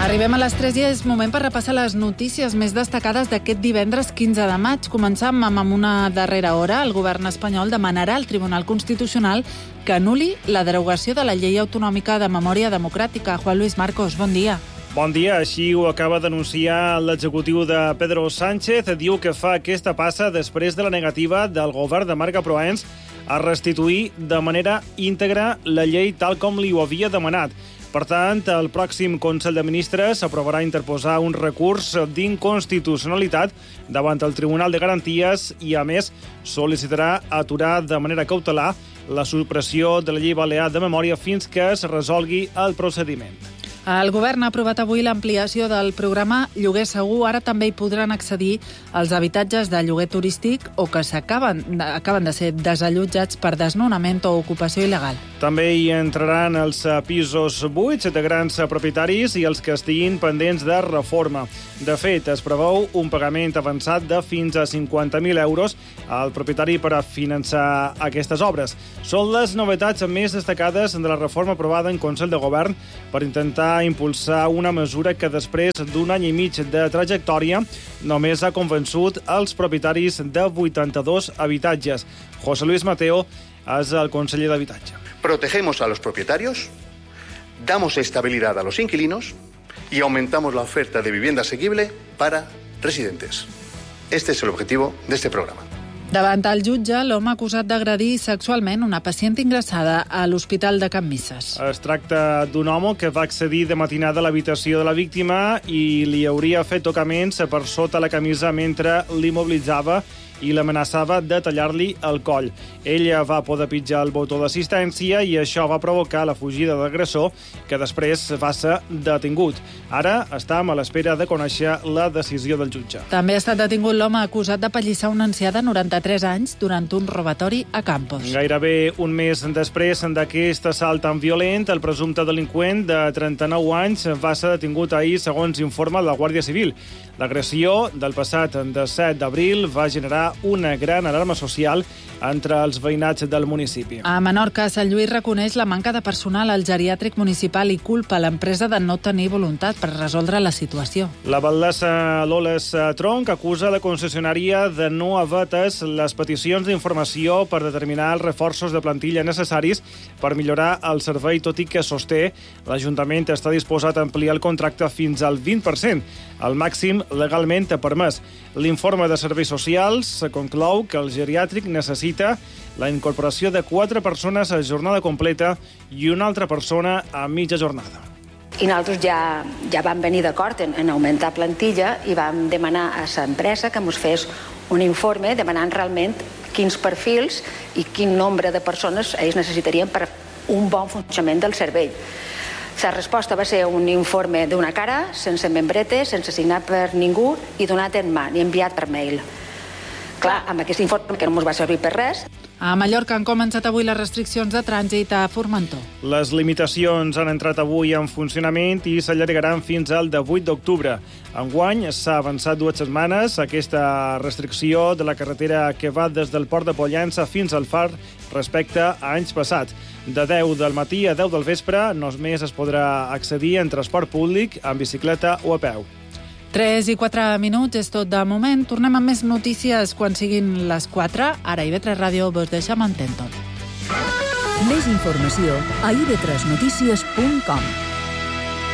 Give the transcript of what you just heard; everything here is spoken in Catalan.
Arribem a les 3 i és moment per repassar les notícies més destacades d'aquest divendres 15 de maig. Començam amb una darrera hora. El govern espanyol demanarà al Tribunal Constitucional que anul·li la derogació de la llei autonòmica de memòria democràtica. Juan Luis Marcos, bon dia. Bon dia, així ho acaba d'anunciar l'executiu de Pedro Sánchez. Diu que fa aquesta passa després de la negativa del govern de Marga Proens a restituir de manera íntegra la llei tal com li ho havia demanat. Per tant, el pròxim Consell de Ministres aprovarà interposar un recurs d'inconstitucionalitat davant el Tribunal de Garanties i, a més, sol·licitarà aturar de manera cautelar la supressió de la llei balear de memòria fins que es resolgui el procediment. El govern ha aprovat avui l'ampliació del programa Lloguer Segur. Ara també hi podran accedir els habitatges de lloguer turístic o que acaben de ser desallotjats per desnonament o ocupació il·legal. També hi entraran els pisos buits de grans propietaris i els que estiguin pendents de reforma. De fet, es preveu un pagament avançat de fins a 50.000 euros al propietari per a finançar aquestes obres. Són les novetats més destacades de la reforma aprovada en Consell de Govern per intentar impulsar una mesura que després d'un any i mig de trajectòria només ha convençut els propietaris de 82 habitatges. José Luis Mateo és el conseller d'Habitatge. Protegemos a los propietarios, damos estabilidad a los inquilinos y aumentamos la oferta de vivienda asequible para residentes. Este es el objetivo de este programa. Davant el jutge, l'home acusat d'agredir sexualment una pacient ingressada a l'Hospital de Can Misses. Es tracta d'un home que va accedir de matinada a l'habitació de la víctima i li hauria fet tocaments per sota la camisa mentre l'immobilitzava i l'amenaçava de tallar-li el coll. Ella va poder pitjar el botó d'assistència i això va provocar la fugida de l'agressor, que després va ser detingut. Ara estem a l'espera de conèixer la decisió del jutge. També ha estat detingut l'home acusat de pallissar una ancià de 93 anys durant un robatori a Campos. Gairebé un mes després d'aquest assalt tan violent, el presumpte delinqüent de 39 anys va ser detingut ahir, segons informa la Guàrdia Civil. L'agressió del passat 17 d'abril va generar una gran alarma social entre els veïnats del municipi. A Menorca, Sant Lluís reconeix la manca de personal al geriàtric municipal i culpa l'empresa de no tenir voluntat per resoldre la situació. La batllessa Loles Tronc acusa la concessionària de no haver atès les peticions d'informació per determinar els reforços de plantilla necessaris per millorar el servei, tot i que sosté l'Ajuntament està disposat a ampliar el contracte fins al 20%, el màxim legalment permès. L'informe de serveis socials conclou que el geriàtric necessita la incorporació de 4 persones a jornada completa i una altra persona a mitja jornada. I nosaltres ja vam venir d'acord en augmentar plantilla i vam demanar a l'empresa que ens fes un informe demanant realment quins perfils i quin nombre de persones ells necessitarien per un bon funcionament del servei. La resposta va ser un informe d'una cara, sense membretes, sense signar per ningú i donat en mà, ni enviat per mail. Clar, amb aquest informe que no ens va servir per res. A Mallorca han començat avui les restriccions de trànsit a Formentor. Les limitacions han entrat avui en funcionament i s'allargaran fins al 18 d'octubre. Enguany s'ha avançat 2 setmanes aquesta restricció de la carretera que va des del port de Pollença fins al Far respecte a anys passats. De 10 del matí a 10 del vespre només es podrà accedir en transport públic, en bicicleta o a peu. 3 i 4 minuts és tot de moment. Tornem amb més notícies quan siguin les 4. Ara IB3 Ràdio vos deixa amb Tenton. Més informació a ib3notícies.com.